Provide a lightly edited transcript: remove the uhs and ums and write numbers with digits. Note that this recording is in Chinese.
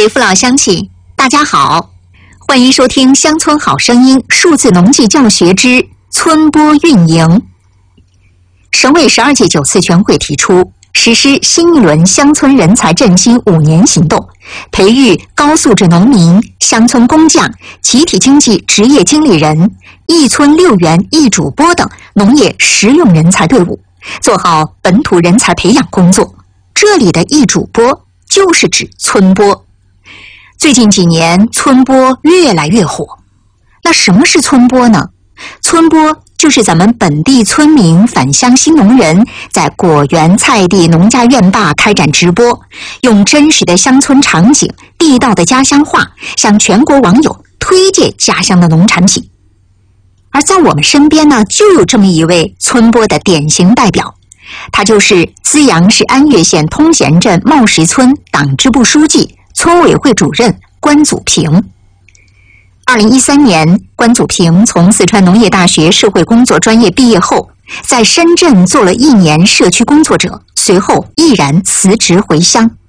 位父老乡亲，大家好，欢迎收听《乡村好声音》数字农技教学之村播运营。省委12届9次全会提出，实施新一轮乡村人才振兴5年行动，培育高素质农民、乡村工匠、集体经济职业经理人、一村6员1主播等农业实用人才队伍，做好本土人才培养工作。这里的1主播就是指村播。最近几年，村播越来越火。那什么是村播呢？村播就是咱们本地村民返乡新农人在果园、菜地、农家院坝开展直播，用真实的乡村场景、地道的家乡话，向全国网友推荐家乡的农产品。而在我们身边呢，就有这么一位村播的典型代表，他就是资阳市安岳县通贤镇茂石村党支部书记、村委会主任关祖平。2013年，关祖平从四川农业大学社会工作专业毕业后，在深圳做了1年社区工作者，随后毅然辞职回乡。